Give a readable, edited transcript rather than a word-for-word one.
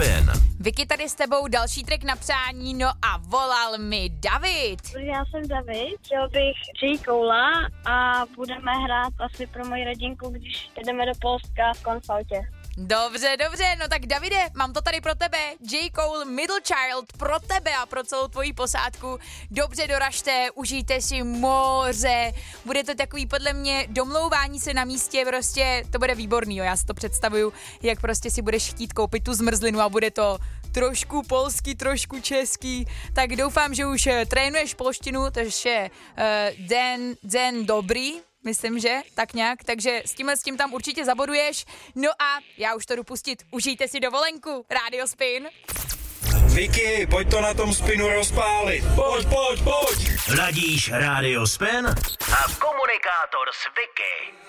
Spin. Vicky, tady s tebou další track na přání, no a volal mi David. Já jsem David, chtěl bych J. Cola a budeme hrát asi pro moji rodinku, když jdeme do Polska v koncertě. Dobře, no tak Davide, mám to tady pro tebe, J. Cole, Middle Child, pro tebe a pro celou tvoji posádku. Dobře doražte, užijte si moře, bude to takový podle mě domlouvání se na místě, prostě to bude výborný, jo. Já si to představuju, jak prostě si budeš chtít koupit tu zmrzlinu a bude to trošku polský, trošku český, tak doufám, že už trénuješ polštinu, takže den dobrý, myslím, že tak nějak, takže s tím tam určitě zaboduješ. No a já už to jdu pustit, užijte si dovolenku, Radio Spin. Vicky, pojď to na tom Spinu rozpálit. Pojď. Ladíš Radio Spin a komunikátor s Vicky.